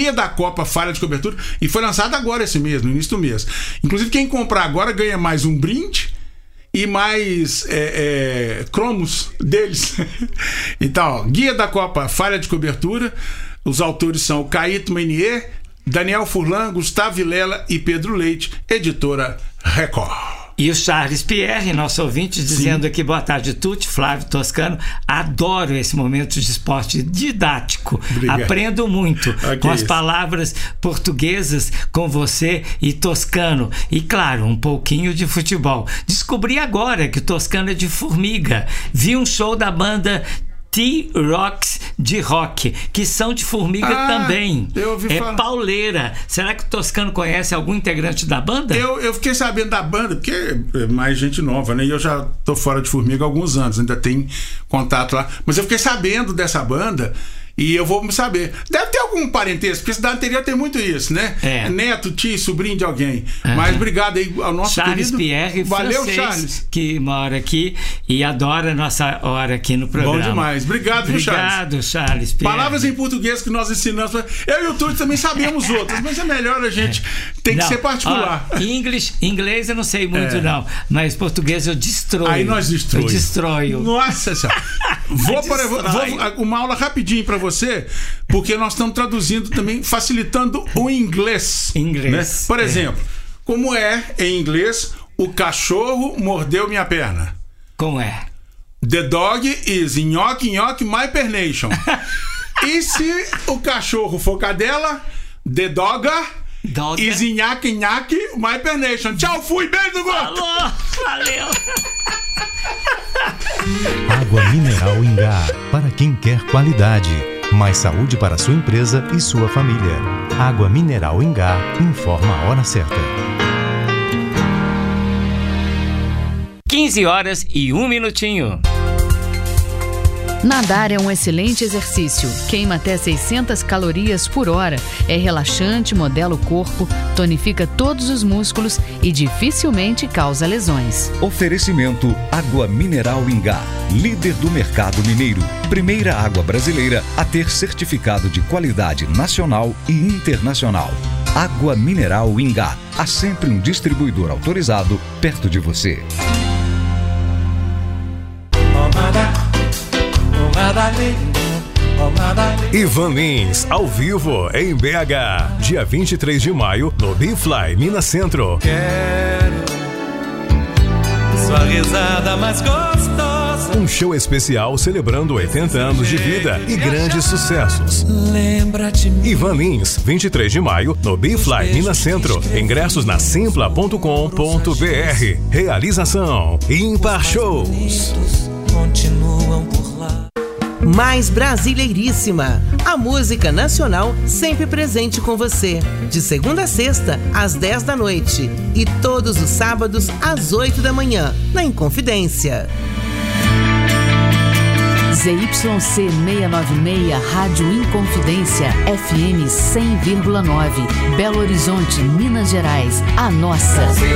Guia da Copa Falha de Cobertura, e foi lançado agora esse mês, no início do mês. Inclusive, quem comprar agora ganha mais um brinde e mais cromos deles. Então, Guia da Copa Falha de Cobertura. Os autores são o Caíto Meinier, Daniel Furlan, Gustavo Vilela e Pedro Leite, editora Record. E o Charles Pierre, nosso ouvinte, dizendo aqui: boa tarde, Tuti, Flávio, Toscano. Adoro esse momento de esporte didático. Obrigado. Aprendo muito com as palavras portuguesas com você e Toscano. E, claro, um pouquinho de futebol. Descobri agora que o Toscano é de Formiga. Vi um show Banda T-Rocks de rock, que são de Formiga também. Eu ouvi falar. Pauleira. Será que o Toscano conhece algum integrante da banda? Eu fiquei sabendo da banda, porque é mais gente nova, né? E eu já tô fora de Formiga há alguns anos, ainda tem contato lá. Mas eu fiquei sabendo dessa banda e eu vou saber. Deve ter algum parentesco, porque cidade anterior tem muito isso, né? Neto, tio, sobrinho de alguém. Mas obrigado aí ao nosso Charles querido Pierre, valeu, francês, Charles, que mora aqui e adora a nossa hora aqui no programa. Bom demais. Obrigado, Charles Pierre. Palavras em português que nós ensinamos. Eu e o Túlio também sabemos outras, mas é melhor a gente tem que ser particular. Inglês eu não sei muito não, mas português eu destroio. Aí nós destruímos. Eu destroio. Nossa senhora. Vou uma aula rapidinho para você, porque nós estamos traduzindo também, facilitando o inglês. Né? Por exemplo, como é em inglês: o cachorro mordeu minha perna? Como é? The dog is nhoque nhoque my pernation. E se o cachorro for cadela, the dogga is nhaque nhaque my pernation. Tchau, fui, beijo no gosto. Alô, valeu. Água mineral Ingá, para quem quer qualidade, mais saúde para sua empresa e sua família. Água mineral Ingá informa a hora certa. 15h01. Nadar é um excelente exercício. Queima até 600 calorias por hora. É relaxante, modela o corpo, tonifica todos os músculos e dificilmente causa lesões. Oferecimento Água Mineral Ingá, líder do mercado mineiro. Primeira água brasileira a ter certificado de qualidade nacional e internacional. Água Mineral Ingá. Há sempre um distribuidor autorizado perto de você. Ivan Lins, ao vivo, em BH. Dia 23 de maio, no Bifly, Minas Centro. Quero sua risada mais gostosa. Um show especial celebrando 80 anos de vida e grandes sucessos. Lembra de mim. Ivan Lins, 23 de maio, no Bifly, Minas Centro. Ingressos na simpla.com.br. Realização Ímpar Shows. Continuam por lá. Mais Brasileiríssima, a música nacional sempre presente com você, de segunda a sexta, às 10 da noite e todos os sábados, às 8 da manhã, na Inconfidência. ZYC 696, Rádio Inconfidência, FM 100,9, Belo Horizonte, Minas Gerais, a nossa.